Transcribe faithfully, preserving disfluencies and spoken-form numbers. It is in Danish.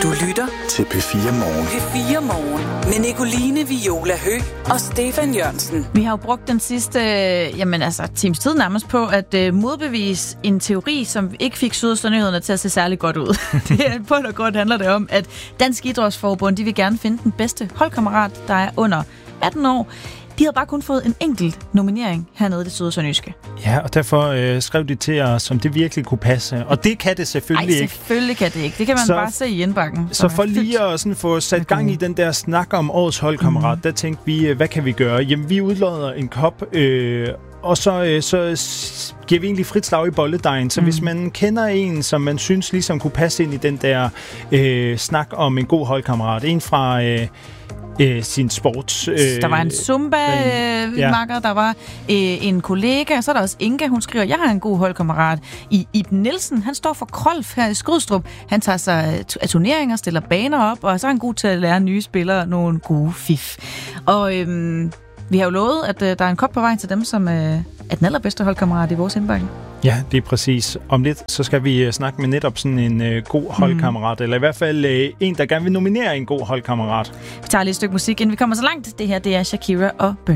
Du lytter til P fire Morgen. P fire Morgen med Nicoline Viola Høgh og Stefan Jørgensen. Vi har jo brugt den sidste jamen altså, times tid nærmest på at uh, modbevise en teori, som ikke fik Syd- og Sønderjyderne til at se særlig godt ud. Det er på og godt handler det om, at Dansk Idrætsforbund de vil gerne finde den bedste holdkammerat, der er under atten år. De havde bare kun fået en enkelt nominering hernede i det syd- og sønderjyske. Ja, og derfor øh, skrev de til os, om det virkelig kunne passe. Og det kan det selvfølgelig Ej, ikke. selvfølgelig kan det ikke. Det kan man så, bare se i indbakken. Så for lige at sådan få sat gang i den der snak om årets holdkammerat, mm. der tænkte vi, hvad kan vi gøre? Jamen, vi udlodder en kop, øh, og så, øh, så giver vi egentlig frit slag i bolledejen. Så mm. hvis man kender en, som man synes ligesom kunne passe ind i den der øh, snak om en god holdkammerat, en fra... Øh, Øh, sin sports... Øh, der var en Zumba-makker, øh, ja. Der var øh, en kollega, så er der også Inga, hun skriver, jeg har en god holdkammerat. I Iben Nielsen, han står for Krolf her i Skrydstrup. Han tager sig af turneringer, stiller baner op, og så er han god til at lære nye spillere nogle gode fif. Og øh, vi har jo lovet, at øh, der er en kop på vejen til dem, som øh, er den allerbedste holdkammerat i vores indbakke. Ja, det er præcis. Om lidt, så skal vi uh, snakke med netop sådan en uh, god holdkammerat, mm. eller i hvert fald uh, en, der gerne vil nominere en god holdkammerat. Vi tager lige et stykke musik, inden vi kommer så langt. Det her, det er Shakira og Burn.